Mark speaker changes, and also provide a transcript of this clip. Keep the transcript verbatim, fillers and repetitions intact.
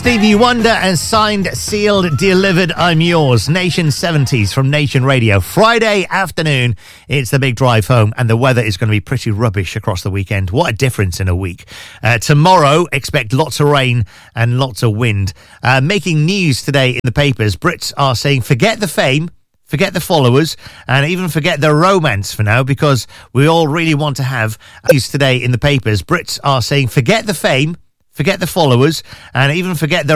Speaker 1: Stevie Wonder and Signed, Sealed, Delivered, I'm Yours. Nation seventies from Nation Radio. Friday afternoon, it's the big drive home, and the weather is going to be pretty rubbish across the weekend. What a difference in a week. Uh, tomorrow, expect lots of rain and lots of wind. Uh, making news today in the papers, Brits are saying forget the fame, forget the followers, and even forget the romance for now, because we all really want to have news today in the papers. Brits are saying forget the fame, forget the followers, and even forget the